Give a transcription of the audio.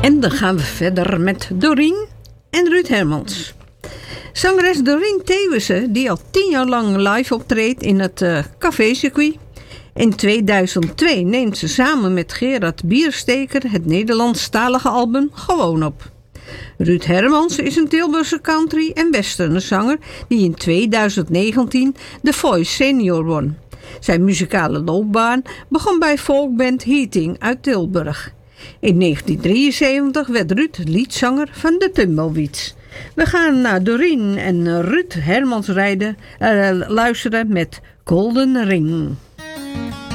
En dan gaan we verder met Doreen en Ruud Hermans. Zangeres Doreen Thewissen, die al 10 jaar lang live optreedt in het café-circuit. In 2002 neemt ze samen met Gerard Biersteker het Nederlandstalige album Gewoon op. Ruud Hermans is een Tilburgse country- en westernzanger die in 2019 The Voice Senior won. Zijn muzikale loopbaan begon bij folkband Heating uit Tilburg. In 1973 werd Ruud liedzanger van de Tumbleweeds. We gaan naar Doreen en Ruud Hermans luisteren met Golden Ring.